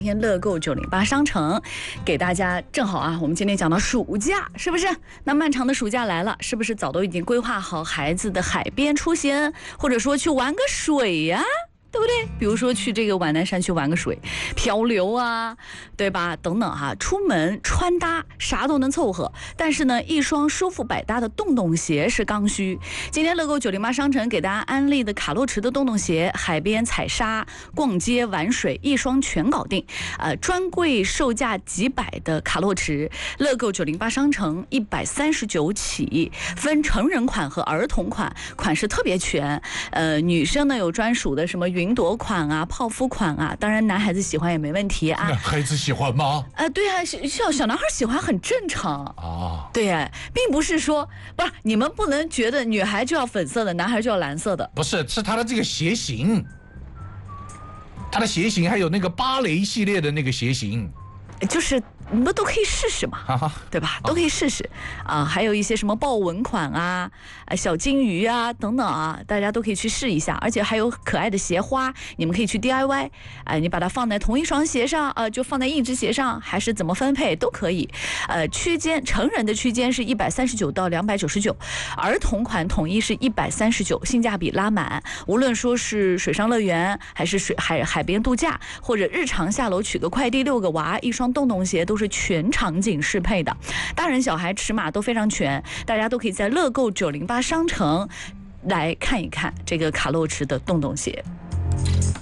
今天乐购908商城给大家正好啊，我们今天讲到暑假，是不是？那漫长的暑假来了，是不是早都已经规划好孩子的海边出行，或者说去玩个水呀？对不对？比如说去这个皖南山去玩个水，漂流啊，对吧？等等哈，出门穿搭啥都能凑合，但是呢，一双舒服百搭的洞洞鞋是刚需。今天乐购908商城给大家安利的卡洛驰的洞洞鞋，海边踩沙、逛街玩水，一双全搞定。专柜售价几百的卡洛驰，乐购908商城139起，分成人款和儿童款，款式特别全。女生呢有专属的什么云朵款啊、泡芙款啊，当然男孩子喜欢也没问题啊。 男孩子喜欢吗？ 对啊，小男孩喜欢很正常啊。 对啊，并不是说不是你们不能觉得女孩就要粉色的，男孩就要蓝色的。 不是，是他的这个鞋型，他的鞋型还有那个芭蕾系列的那个鞋型， 就是你们都可以试试嘛，对吧？都可以试试啊，还有一些什么豹纹款啊、小金鱼啊等等啊，大家都可以去试一下。而且还有可爱的鞋花，你们可以去 DIY，你把它放在同一双鞋上，就放在一只鞋上，还是怎么分配都可以。区间成人的区间是139到299，儿童款统一是139，性价比拉满。无论说是水上乐园，还是海边度假，或者日常下楼取个快递、遛个娃，一双洞洞鞋都是全场景适配的，大人小孩尺码都非常全，大家都可以在乐购908商城来看一看这个卡洛驰的洞洞鞋。